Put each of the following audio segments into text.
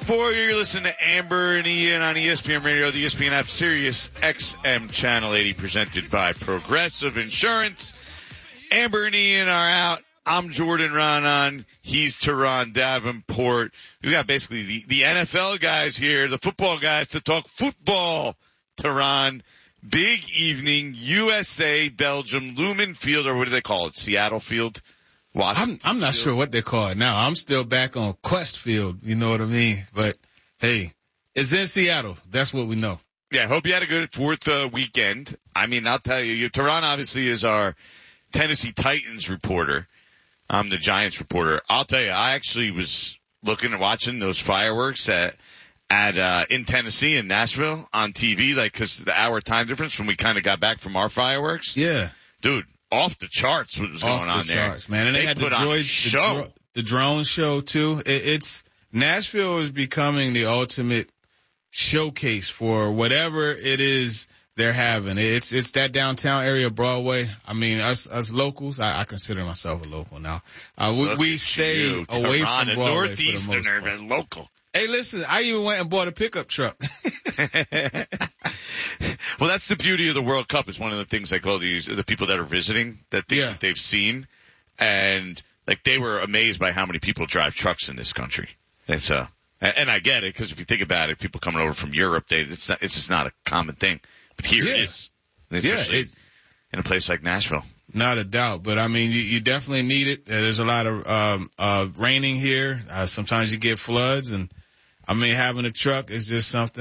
6:04, you're listening to Amber and Ian on ESPN Radio, the ESPN app, Sirius XM Channel 80, presented by Progressive Insurance. Amber and Ian are out. I'm Jordan Raanan. He's Teron Davenport. We got basically the NFL guys here, the football guys, to talk football. Teron, big evening, USA, Belgium, Lumen Field, or what do they call it? Seattle Field? I'm not sure what they call it now. I'm still back on Quest Field. You know what I mean? But hey, it's in Seattle. That's what we know. Yeah, I hope you had a good fourth weekend. I mean, I'll tell you, Teron obviously is our Tennessee Titans reporter. I'm the Giants reporter. I'll tell you, I actually was looking and watching those fireworks in Tennessee in Nashville on TV, like, 'cause the hour time difference when we kind of got back from our fireworks. Yeah. Dude, off the charts what was going on there. Off the charts, man. And they had the drone show too. Nashville is becoming the ultimate showcase for whatever it is they're having. It's that downtown area, Broadway. I mean, us locals, I consider myself a local now. We stay away from Broadway for the most part. Local. Hey, listen, I even went and bought a pickup truck. Well, that's the beauty of the World Cup. Is one of the things like all the people that are visiting that they've seen, and like they were amazed by how many people drive trucks in this country. And so, and I get it, because if you think about it, people coming over from Europe, it's just not a common thing. But here it is. It's in a place like Nashville. Not a doubt, but I mean, you definitely need it. There's a lot of raining here. Sometimes you get floods, and I mean, having a truck is just something.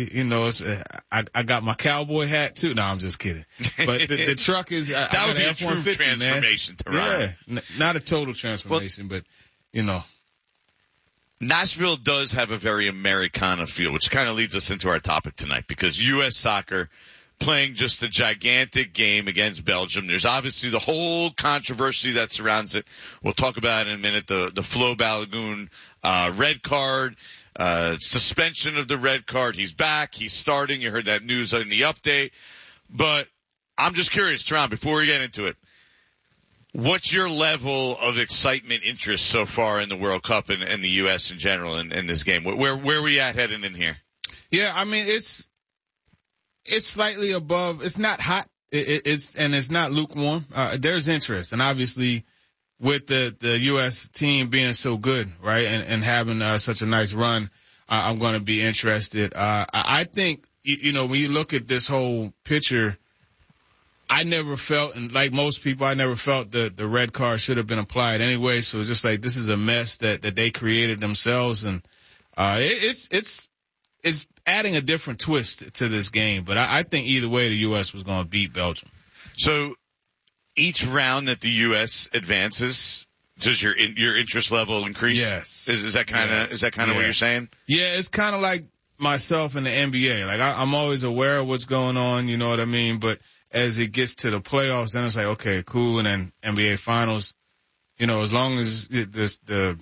I got my cowboy hat too. No, I'm just kidding. But the truck is that would be a true transformation. Yeah, not a total transformation, but you know. Nashville does have a very Americana feel, which kind of leads us into our topic tonight, because U.S. soccer playing just a gigantic game against Belgium. There's obviously the whole controversy that surrounds it. We'll talk about it in a minute. The Flo Balogun red card, suspension of the red card. He's back. He's starting. You heard that news in the update. But I'm just curious, Teron, before we get into it, what's your level of excitement, interest so far in the World Cup and the U.S. in general in this game? Where are we at heading in here? Yeah, I mean, it's slightly above. It's not hot. It's not lukewarm. There's interest, and obviously with the U.S. team being so good, right, and having such a nice run, I'm going to be interested. I think, when you look at this whole picture, I never felt, and like most people, I never felt the red card should have been applied anyway. So it's just like, this is a mess that they created themselves, and it's adding a different twist to this game. But I think either way, the U.S. was going to beat Belgium. So each round that the U.S. advances, does your interest level increase? Yes. Is that kind of what you're saying? Yeah, it's kind of like myself in the NBA. Like I'm always aware of what's going on. You know what I mean? But as it gets to the playoffs, then it's like, okay, cool. And then NBA finals, as long as the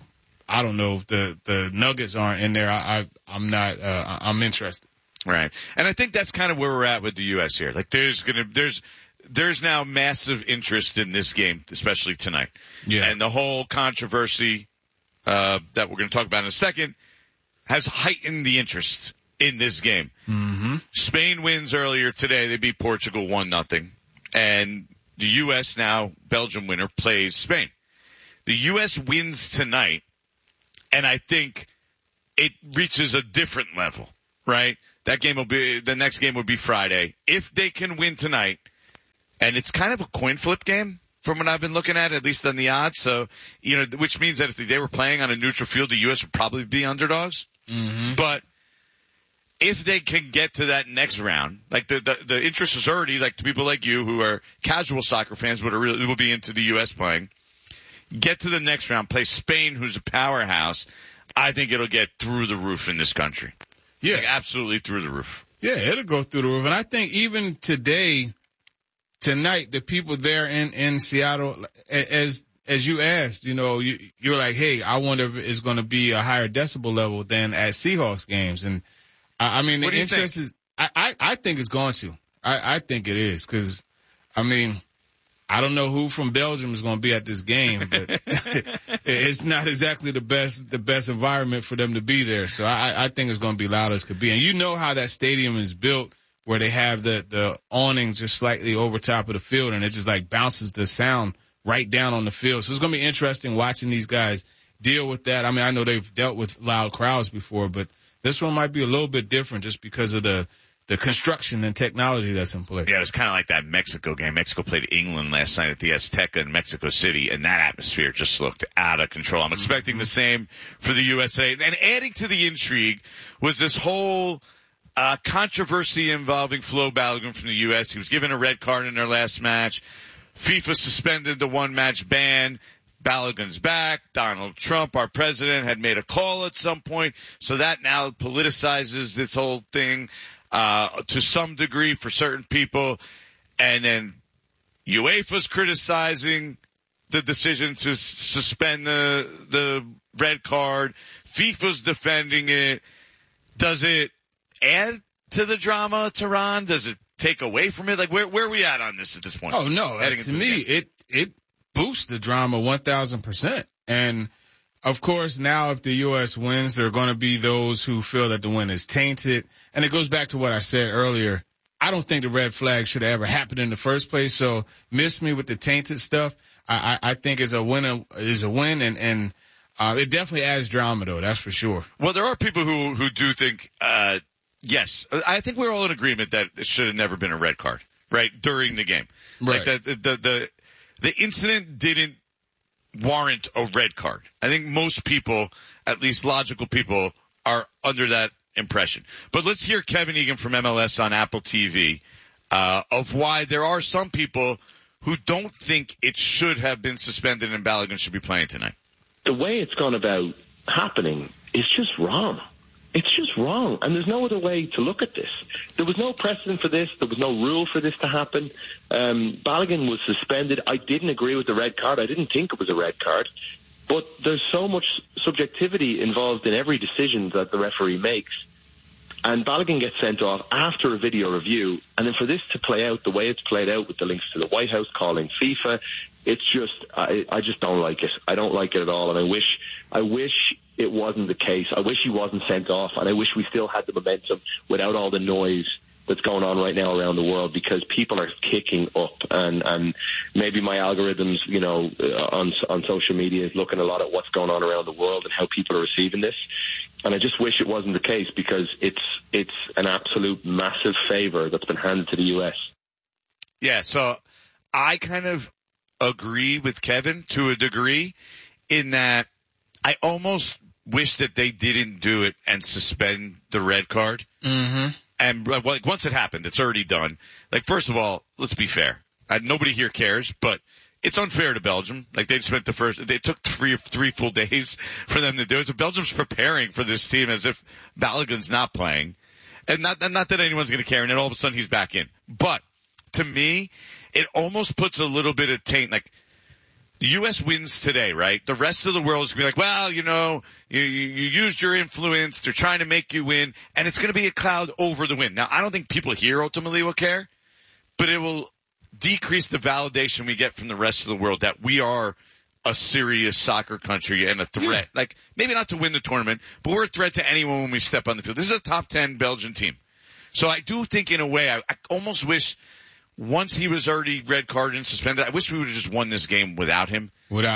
Nuggets aren't in there, I'm interested. Right. And I think that's kind of where we're at with the U.S. here. Like there's now massive interest in this game, especially tonight. Yeah. And the whole controversy, that we're going to talk about in a second has heightened the interest in this game. Mm-hmm. Spain wins earlier today. They beat Portugal 1-0. And the U.S. now, Belgium winner, plays Spain. The U.S. wins tonight, and I think it reaches a different level, right? The next game will be Friday. If they can win tonight, and it's kind of a coin flip game from what I've been looking at least on the odds. So, which means that if they were playing on a neutral field, the U.S. would probably be underdogs. Mm-hmm. But if they can get to that next round, like the interest is already, like, to people like you who are casual soccer fans but will be into the U.S. playing, get to the next round, play Spain, who's a powerhouse, I think it'll get through the roof in this country. Yeah. Like, absolutely through the roof. Yeah, it'll go through the roof. And I think even tonight, the people there in Seattle, as you asked, you're like, hey, I wonder if it's going to be a higher decibel level than at Seahawks games. And I mean, the interest is, I think it's going to. I think it is, because, I mean, I don't know who from Belgium is going to be at this game, but it's not exactly the best environment for them to be there. So I think it's going to be loud as could be. And you know how that stadium is built, where they have the awning just slightly over top of the field, and it just like bounces the sound right down on the field. So it's going to be interesting watching these guys deal with that. I mean, I know they've dealt with loud crowds before, but this one might be a little bit different just because of the construction and technology that's in play. Yeah, it was kind of like that Mexico game. Mexico played England last night at the Azteca in Mexico City, and that atmosphere just looked out of control. I'm expecting the same for the USA. And adding to the intrigue was this whole controversy involving Flo Balogun from the U.S. He was given a red card in their last match. FIFA suspended the one-match ban. Balogun's back. Donald Trump, our president, had made a call at some point. So that now politicizes this whole thing to some degree for certain people. And then UEFA's criticizing the decision to suspend the red card. FIFA's defending it. Does it add to the drama, Tehran? Does it take away from it? Like, where are we at on this at this point? Oh, no. To me, it boosts the drama 1,000%. And, of course, now if the U.S. wins, there are going to be those who feel that the win is tainted. And it goes back to what I said earlier. I don't think the red flag should have ever happened in the first place. So miss me with the tainted stuff. I think is a win and it definitely adds drama, though. That's for sure. Well, there are people who do think, yes, I think we're all in agreement that it should have never been a red card, right, during the game. Right. Like the incident didn't warrant a red card. I think most people, at least logical people, are under that impression. But let's hear Kevin Egan from MLS on Apple TV of why there are some people who don't think it should have been suspended and Balogun should be playing tonight. The way it's gone about happening is just wrong. It's just wrong, and there's no other way to look at this. There was no precedent for this. There was no rule for this to happen. Balogun was suspended. I didn't agree with the red card. I didn't think it was a red card. But there's so much subjectivity involved in every decision that the referee makes. And Balogun gets sent off after a video review, and then for this to play out the way it's played out with the links to the White House calling FIFA, it's just, I just don't like it. I don't like it at all, and I wish it wasn't the case. I wish he wasn't sent off, and I wish we still had the momentum without all the noise that's going on right now around the world, because people are kicking up, and maybe my algorithms, you know, on social media is looking a lot at what's going on around the world and how people are receiving this. And I just wish it wasn't the case, because it's an absolute massive favor that's been handed to the U.S. Yeah, so I kind of agree with Kevin to a degree in that I almost wish that they didn't do it and suspend the red card. Mm-hmm. And like, once it happened, it's already done. Like, first of all, let's be fair. Nobody here cares, but it's unfair to Belgium. Like, they took three full days for them to do it. So Belgium's preparing for this team as if Balogun's not playing. And not that anyone's going to care. And then all of a sudden he's back in. But to me, it almost puts a little bit of taint. Like, the U.S. wins today, right? The rest of the world is going to be like, well, you know, you used your influence. They're trying to make you win. And it's going to be a cloud over the win. Now, I don't think people here ultimately will care, but it will decrease the validation we get from the rest of the world that we are a serious soccer country and a threat. Like, maybe not to win the tournament, but we're a threat to anyone when we step on the field. This is a top 10 Belgian team. So I do think in a way, I almost wish once he was already red carded and suspended, I wish we would have just won this game without him.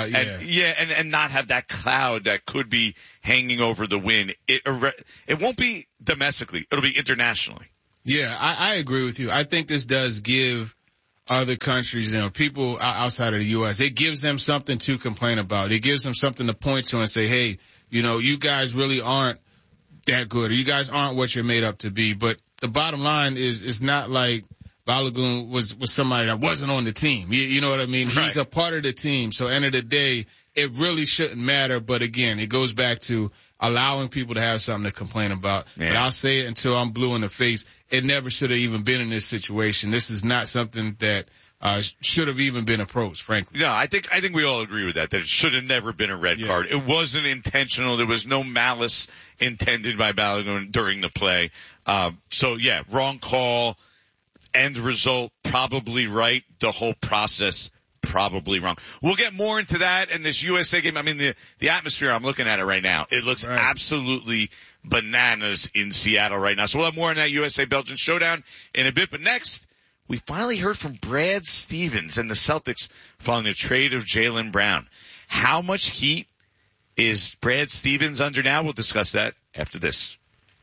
And not have that cloud that could be hanging over the win. It won't be domestically. It'll be internationally. Yeah, I agree with you. I think this does give other countries, you know, people outside of the U.S., it gives them something to complain about. It gives them something to point to and say, hey, you know, you guys really aren't that good, or you guys aren't what you're made up to be. But the bottom line is, it's not like Balogun was somebody that wasn't on the team. You know what I mean? Right. He's a part of the team. So end of the day, it really shouldn't matter. But again, it goes back to allowing people to have something to complain about. Yeah. But I'll say it until I'm blue in the face. It never should have even been in this situation. This is not something that should have even been approached, frankly. No, I think we all agree with that it should have never been a red card. It wasn't intentional. There was no malice intended by Balogun during the play. So wrong call. End result, probably right. The whole process probably wrong. We'll get more into that and this USA game. I mean, the atmosphere, I'm looking at it right now. It looks absolutely bananas in Seattle right now. So we'll have more on that USA-Belgium showdown in a bit. But next, we finally heard from Brad Stevens and the Celtics following the trade of Jaylen Brown. How much heat is Brad Stevens under now? We'll discuss that after this.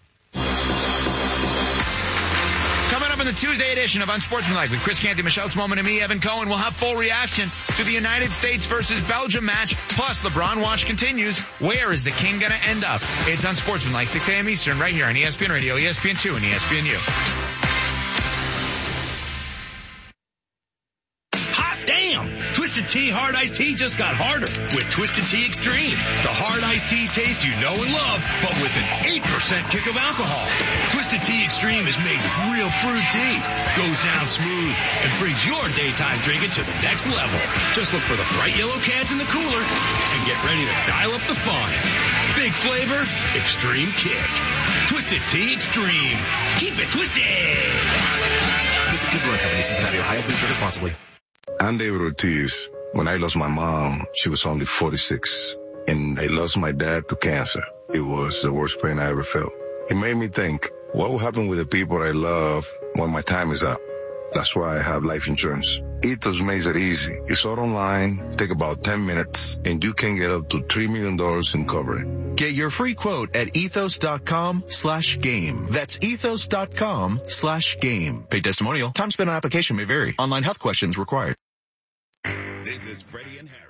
Coming up in the Tuesday edition of Unsportsmanlike with Chris Canty, Michelle Smallman, and me, Evan Cohen, we'll have full reaction to the United States versus Belgium match. Plus, LeBron watch continues. Where is the king going to end up? It's Unsportsmanlike, 6 a.m. Eastern, right here on ESPN Radio, ESPN2, and ESPNU. Twisted Tea Hard Iced Tea just got harder with Twisted Tea Extreme. The hard iced tea taste you know and love, but with an 8% kick of alcohol. Twisted Tea Extreme is made with real fruit tea, goes down smooth, and brings your daytime drinking to the next level. Just look for the bright yellow cans in the cooler and get ready to dial up the fun. Big flavor, extreme kick. Twisted Tea Extreme. Keep it twisted. Twisted Tea Brewing Company, Cincinnati, Ohio. Please drink responsibly. I'm David Ortiz. When I lost my mom, she was only 46. And I lost my dad to cancer. It was the worst pain I ever felt. It made me think, what will happen with the people I love when my time is up? That's why I have life insurance. Ethos makes it easy. It's all online, take about 10 minutes, and you can get up to $3 million in coverage. Get your free quote at ethos.com/game. That's ethos.com/game. Paid testimonial. Time spent on application may vary. Online health questions required. This is Freddie and Harry.